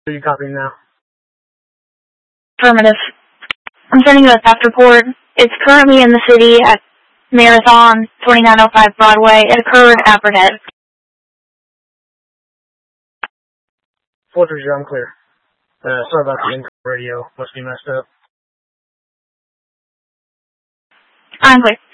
Are you copying now? Affirmative. I'm sending you a theft report. It's currently in the city at Marathon, 2905 Broadway. It occurred at Burnett. 430, I'm clear. Sorry about the radio. Must be messed up. I'm clear.